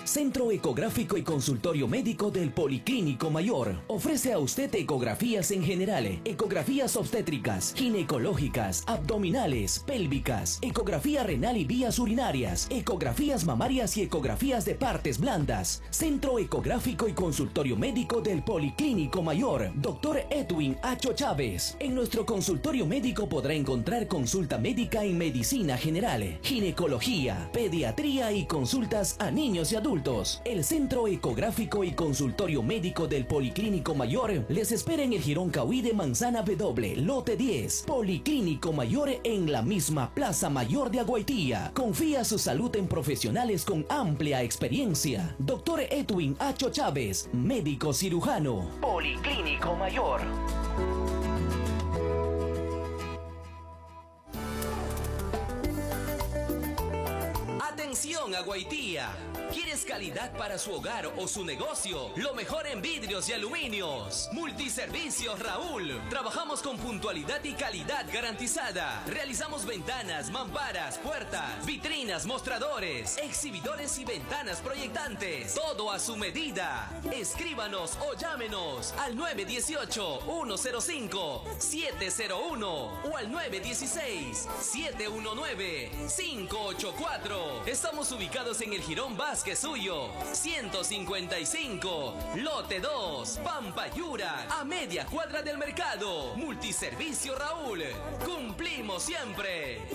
Centro Ecográfico y Consultorio Médico del Policlínico Mayor. Ofrece a usted ecografías en general, ecografías obstétricas, ginecológicas, abdominales, pélvicas, ecografía renal y vías urinarias, ecografías mamarias y ecografías de partes blandas. Centro Ecográfico y Consultorio Médico del Policlínico Mayor. Dr. Edwin Acho Chávez. En nuestro consultorio médico podrá encontrar consulta médica en medicina general, ginecología, pediatría y consultas a niños y adultos. El Centro Ecográfico y Consultorio Médico del Policlínico Mayor les espera en el Jirón Cauí de Manzana W, lote 10. Policlínico Mayor en la misma Plaza Mayor de Aguaitía. Confía su salud en profesionales con amplia experiencia. Dr. Edwin Acho Chávez, médico cirujano. Policlínico Mayor. Atención, Aguaitía. ¿Quieres calidad para su hogar o su negocio? Lo mejor en vidrios y aluminios. Multiservicios Raúl. Trabajamos con puntualidad y calidad garantizada. Realizamos ventanas, mamparas, puertas, vitrinas, mostradores, exhibidores y ventanas proyectantes. Todo a su medida. Escríbanos o llámenos al 918-105-701 o al 916-719-584. Estamos ubicados en el Jirón Vázquez Suyo, 155, lote 2, Pampayura, a media cuadra del mercado. Multiservicio Raúl. Cumplimos siempre.